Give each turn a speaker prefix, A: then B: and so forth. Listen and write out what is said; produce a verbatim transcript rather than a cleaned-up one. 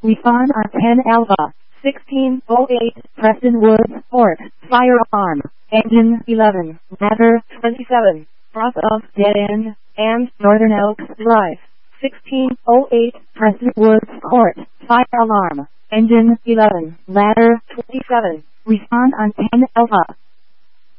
A: Respond on ten Alpha. sixteen oh eight, Preston Woods, Port, Firearm, Engine eleven, Ladder twenty-seven, Bravo, Dead End, and Northern Elks Drive. sixteen oh eight, Preston Woods, Port, Fire Alarm, Engine eleven, Ladder twenty-seven. Respond on ten Alpha.